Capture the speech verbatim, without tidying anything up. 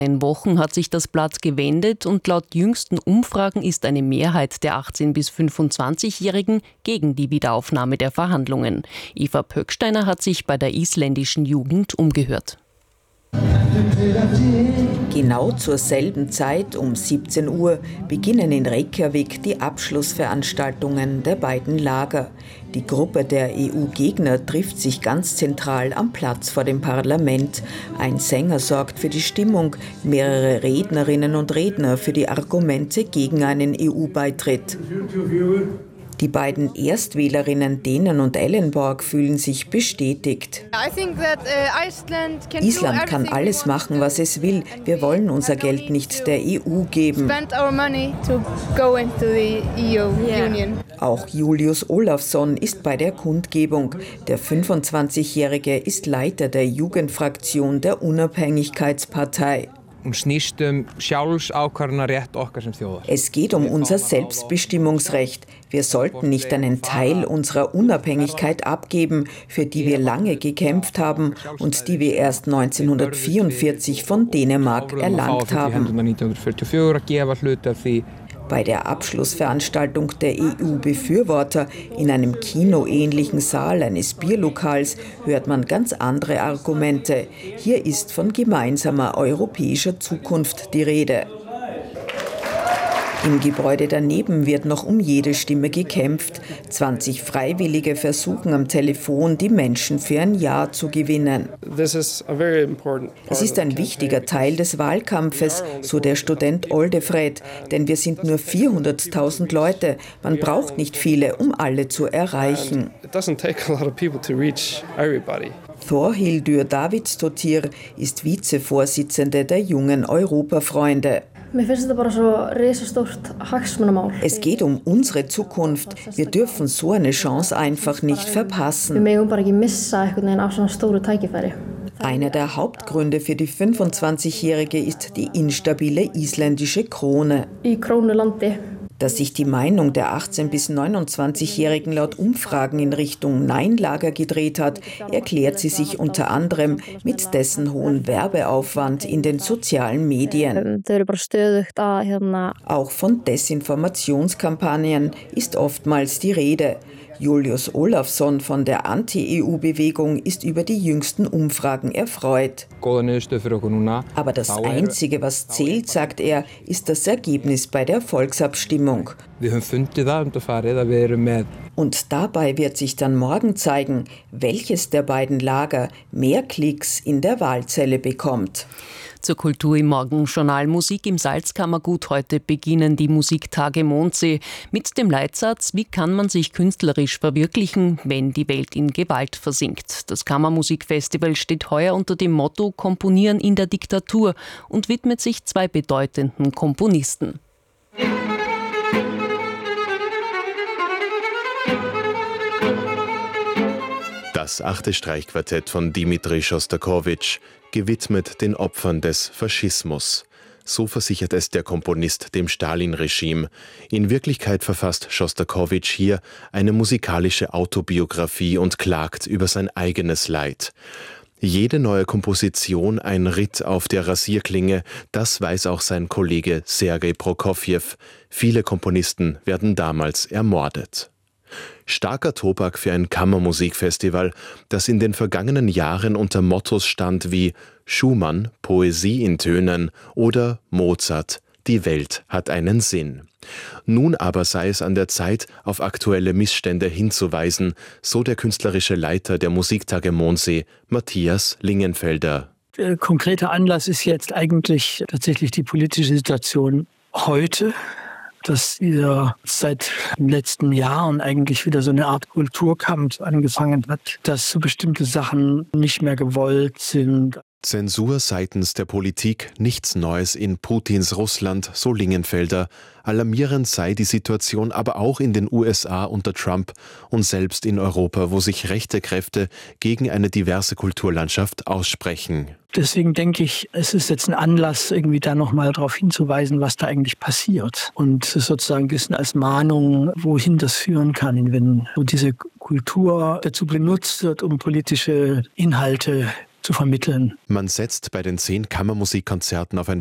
In Wochen hat sich das Blatt gewendet und laut jüngsten Umfragen ist eine Mehrheit der achtzehn- bis fünfundzwanzigjährigen gegen die Wiederaufnahme der Verhandlungen. Eva Pöcksteiner hat sich bei der isländischen Jugend umgehört. Genau zur selben Zeit, um siebzehn Uhr, beginnen in Reykjavik die Abschlussveranstaltungen der beiden Lager. Die Gruppe der E U-Gegner trifft sich ganz zentral am Platz vor dem Parlament. Ein Sänger sorgt für die Stimmung, mehrere Rednerinnen und Redner für die Argumente gegen einen E U-Beitritt. Die beiden Erstwählerinnen Denen und Ellenborg fühlen sich bestätigt. Island kann alles machen, was es will. Wir wollen unser Geld nicht der E U geben. Auch Julius Olafsson ist bei der Kundgebung. Der fünfundzwanzigjährige ist Leiter der Jugendfraktion der Unabhängigkeitspartei. Es geht um unser Selbstbestimmungsrecht. Wir sollten nicht einen Teil unserer Unabhängigkeit abgeben, für die wir lange gekämpft haben und die wir erst neunzehnhundertvierundvierzig von Dänemark erlangt haben. Bei der Abschlussveranstaltung der E U-Befürworter in einem kinoähnlichen Saal eines Bierlokals hört man ganz andere Argumente. Hier ist von gemeinsamer europäischer Zukunft die Rede. Im Gebäude daneben wird noch um jede Stimme gekämpft. zwanzig Freiwillige versuchen am Telefon, die Menschen für ein Ja zu gewinnen. Es ist ein wichtiger Teil des Wahlkampfes, so der Student Oldefred, denn wir sind nur vierhunderttausend Leute. Man braucht nicht viele, um alle zu erreichen. Þórhildur Davidsdóttir ist Vizevorsitzende der Jungen Europafreunde. Es geht um unsere Zukunft. Wir dürfen so eine Chance einfach nicht verpassen. Einer der Hauptgründe für die fünfundzwanzigjährige ist die instabile isländische Krone. Dass sich die Meinung der achtzehn- bis neunundzwanzigjährigen laut Umfragen in Richtung Nein-Lager gedreht hat, erklärt sie sich unter anderem mit dessen hohen Werbeaufwand in den sozialen Medien. Auch von Desinformationskampagnen ist oftmals die Rede. Julius Olafsson von der Anti-E U-Bewegung ist über die jüngsten Umfragen erfreut. Aber das Einzige, was zählt, sagt er, ist das Ergebnis bei der Volksabstimmung. Und dabei wird sich dann morgen zeigen, welches der beiden Lager mehr Klicks in der Wahlzelle bekommt. Zur Kultur im Morgenjournal Musik im Salzkammergut. Heute beginnen die Musiktage Mondsee mit dem Leitsatz: Wie kann man sich künstlerisch verwirklichen, wenn die Welt in Gewalt versinkt? Das Kammermusikfestival steht heuer unter dem Motto Komponieren in der Diktatur und widmet sich zwei bedeutenden Komponisten. Das achte Streichquartett von Dimitri Schostakowitsch, gewidmet den Opfern des Faschismus. So versichert es der Komponist dem Stalin-Regime. In Wirklichkeit verfasst Schostakowitsch hier eine musikalische Autobiografie und klagt über sein eigenes Leid. Jede neue Komposition ein Ritt auf der Rasierklinge, das weiß auch sein Kollege Sergei Prokofjew. Viele Komponisten werden damals ermordet. Starker Tobak für ein Kammermusikfestival, das in den vergangenen Jahren unter Mottos stand wie Schumann, Poesie in Tönen oder Mozart, die Welt hat einen Sinn. Nun aber sei es an der Zeit, auf aktuelle Missstände hinzuweisen, so der künstlerische Leiter der Musiktage Mondsee, Matthias Lingenfelder. Der konkrete Anlass ist jetzt eigentlich tatsächlich die politische Situation heute, dass wieder seit den letzten Jahren eigentlich wieder so eine Art Kulturkampf angefangen hat, dass so bestimmte Sachen nicht mehr gewollt sind. Zensur seitens der Politik, nichts Neues in Putins Russland, so Lingenfelder. Alarmierend sei die Situation aber auch in den U S A unter Trump und selbst in Europa, wo sich rechte Kräfte gegen eine diverse Kulturlandschaft aussprechen. Deswegen denke ich, es ist jetzt ein Anlass, irgendwie da nochmal darauf hinzuweisen, was da eigentlich passiert. Und sozusagen ein bisschen als Mahnung, wohin das führen kann, wenn so diese Kultur dazu benutzt wird, um politische Inhalte zu vermitteln. Man setzt bei den zehn Kammermusikkonzerten auf ein